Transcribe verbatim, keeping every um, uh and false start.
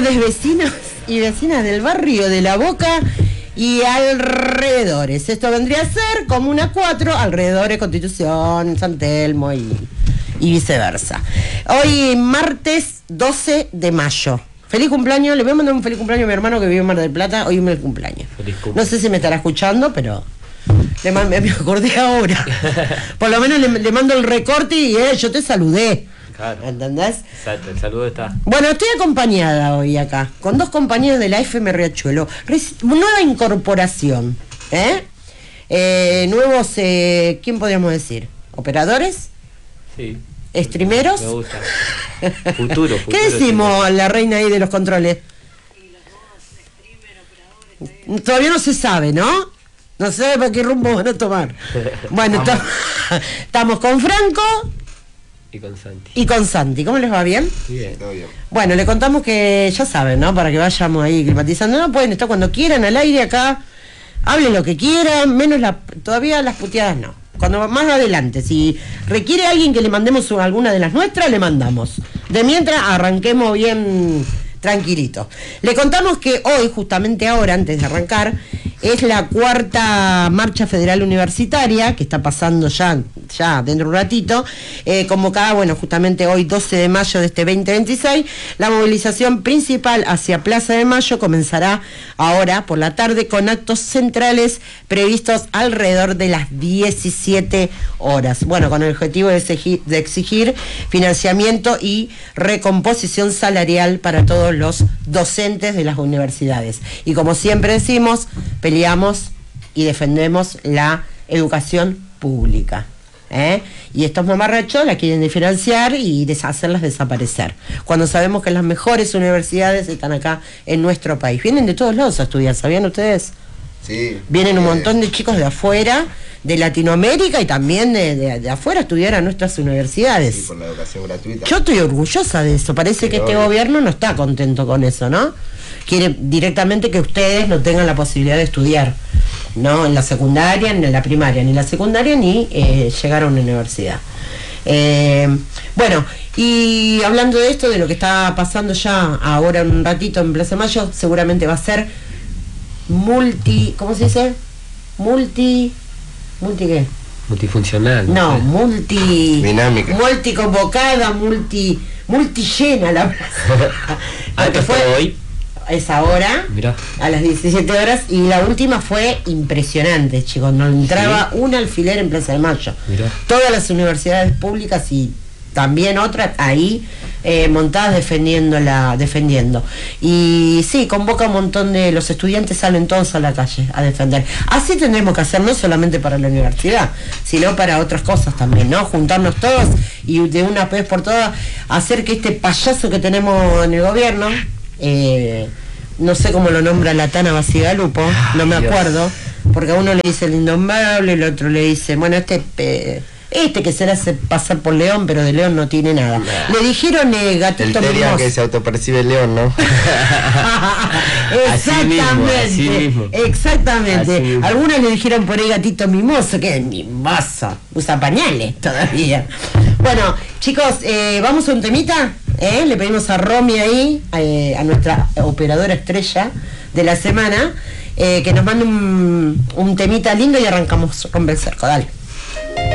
tardes, vecinos y vecinas del barrio de La Boca y alrededores. Esto vendría a ser Comuna cuatro, alrededores, Constitución, San Telmo y, y viceversa. Hoy, martes doce de mayo. Feliz cumpleaños, le voy a mandar un feliz cumpleaños a mi hermano que vive en Mar del Plata. Hoy es mi cumpleaños. Feliz cumpleaños. No sé si me estará escuchando, pero le mando, me acordé ahora. Por lo menos le, le mando el recorte y eh, yo te saludé. Claro. ¿Entendés? Exacto, el saludo está. Bueno, estoy acompañada hoy acá, con dos compañeros de la F M Riachuelo. Reci- nueva incorporación, ¿eh? eh nuevos, eh, ¿quién podríamos decir? ¿Operadores? Sí. ¿Streameros? Me gusta. Futuro, futuro. ¿Qué decimos a la reina ahí de los controles? Todavía no se sabe, ¿no? No sé para qué rumbo van a tomar. Bueno, estamos con Franco y con Santi. Y con Santi. ¿Cómo les va? ¿Bien? Bien, todo bien. Bueno, le contamos que ya saben, ¿no? Para que vayamos ahí climatizando. No pueden estar cuando quieran al aire acá. Hablen lo que quieran, menos la... Todavía las puteadas no. Cuando más adelante, si requiere alguien que le mandemos alguna de las nuestras, le mandamos. De mientras, arranquemos bien tranquilito. Le contamos que hoy, justamente ahora, antes de arrancar, es la cuarta marcha federal universitaria, que está pasando ya, ya dentro de un ratito, eh, convocada, bueno, justamente hoy, doce de mayo de este veinte veintiséis. La movilización principal hacia Plaza de Mayo comenzará ahora por la tarde con actos centrales previstos alrededor de las diecisiete horas. Bueno, con el objetivo de exigir, de exigir financiamiento y recomposición salarial para todos los docentes de las universidades. Y como siempre decimos, peleamos y defendemos la educación pública. ¿eh? Y estos mamarrachos la quieren diferenciar y des- hacerlas desaparecer. Cuando sabemos que las mejores universidades están acá en nuestro país. Vienen de todos lados a estudiar, ¿sabían ustedes? Sí. Vienen un eh, montón de chicos de afuera, de Latinoamérica y también de, de, de afuera a estudiar a nuestras universidades. Sí, por la educación gratuita. Yo estoy orgullosa de eso. Parece Sí, que este obvio. gobierno no está contento con eso, ¿no? Quiere directamente que ustedes no tengan la posibilidad de estudiar, no en la secundaria, ni en la primaria, ni en la secundaria, ni eh, llegar a una universidad. Eh, bueno, y hablando de esto, de lo que está pasando ya ahora en un ratito en Plaza de Mayo, seguramente va a ser multi, ¿cómo se dice? Multi, multi qué? Multifuncional. No, sé. multi... Dinámica. Multiconvocada, multi... Multillena la plaza. Ah, Porque esto fue fue hoy. esa hora, Mirá. a las diecisiete horas, y la última fue impresionante, chicos. No entraba ¿Sí? un alfiler en Plaza de Mayo. Mirá. Todas las universidades públicas y también otras ahí eh, montadas defendiendo la defendiendo y sí, convoca un montón de los estudiantes, salen todos a la calle a defender. Así tendremos que hacer, no solamente para la universidad, sino para otras cosas también, ¿no? Juntarnos todos y de una vez por todas hacer que este payaso que tenemos en el gobierno, eh, no sé cómo lo nombra la Tana Basigalupo, no me Dios. acuerdo, porque a uno le dice el indomable, el otro le dice, bueno, este eh, este que se le hace pasar por león, pero de león no tiene nada. Nah. Le dijeron eh, El gatito Teria mimoso. que se autopercibe león, ¿no? Exactamente, así mismo. exactamente. Así mismo. Algunos le dijeron por ahí gatito mimoso, que es mimoso, usa pañales todavía. Bueno, chicos, eh, vamos a un temita, ¿eh? Le pedimos a Romy ahí, eh, a nuestra operadora estrella de la semana, eh, que nos mande un, un temita lindo y arrancamos Rompe el Cerco, dale.